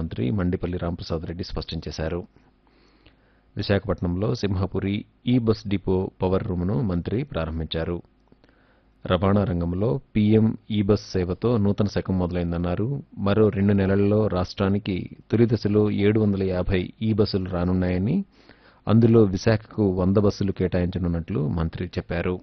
మంత్రి మండిపల్లి రాంప్రసాద్ రెడ్డి స్పష్టం చేశారు. విశాఖపట్నంలో సింహాపురి ఈ బస్ డిపో పవర్ రూమ్ను మంత్రి ప్రారంభించారు. రవాణా రంగంలో పీఎం ఈ బస్ సేవతో నూతన శకం మొదలైందన్నారు. మరో 2 నెలల్లో రాష్ట్రానికి తొలి దశలో 750 ఈ బస్సులు రానున్నాయని, అందులో విశాఖకు 100 బస్సులు కేటాయించనున్నట్లు మంత్రి చెప్పారు.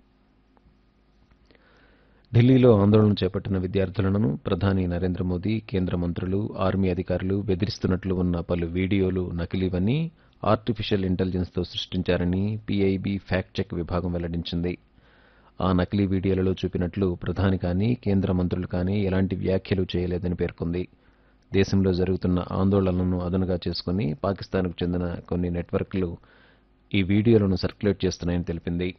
ఢిల్లీలో ఆందోళన చేపట్టిన విద్యార్థులను ప్రధాని నరేంద్ర మోదీ, కేంద్ర మంత్రులు, ఆర్మీ అధికారులు బెదిరిస్తున్నట్లు ఉన్న పలు వీడియోలు నకిలీవని, ఆర్టిఫిషియల్ ఇంటెలిజెన్స్తో సృష్టించారని పీఐబీ ఫ్యాక్ట్ చెక్ విభాగం వెల్లడించింది. ఆ నకిలీ వీడియోలలో చూపినట్లు ప్రధాని కానీ, కేంద్ర మంత్రులు కానీ ఎలాంటి వ్యాఖ్యలు చేయలేదని పేర్కొంది. దేశంలో జరుగుతున్న ఆందోళనలను అదనుగా చేసుకుని పాకిస్తాన్కు చెందిన కొన్ని నెట్వర్క్లు ఈ వీడియోలను సర్క్యులేట్ చేస్తున్నాయని తెలిపింది.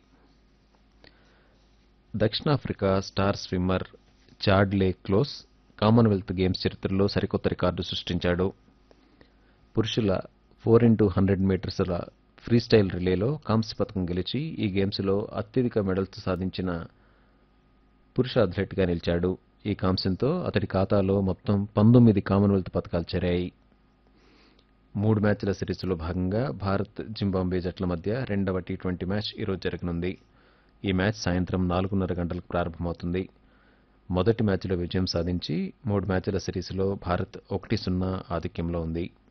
దక్షిణాఫ్రికా star swimmer చాడ్లే close Commonwealth games చరిత్రలో సరికొత్త రికార్డు సృష్టించాడు. పురుషుల 4x100 మీటర్ల ఫ్రీస్టైల్ రిలేలో కాంస్య పథకం గెలిచి ఈ గేమ్స్లో అత్యధిక మెడల్స్ సాధించిన పురుష అథ్లెట్గా నిలిచాడు. ఈ కాంస్యంతో అతడి ఖాతాలో మొత్తం 19 కామన్వెల్త్ పథకాలు చేరాయి. 3 మ్యాచ్ల సిరీస్లో భాగంగా భారత్ జింబాబ్వే జట్ల మధ్య రెండవ టీ20 మ్యాచ్ ఈరోజు జరగనుంది. ఈ మ్యాచ్ సాయంత్రం 4:30 గంటలకు ప్రారంభమవుతుంది. మొదటి మ్యాచ్లో విజయం సాధించి 3 మ్యాచ్ల సిరీస్లో భారత్ 1-0 ఆధిక్యంలో ఉంది.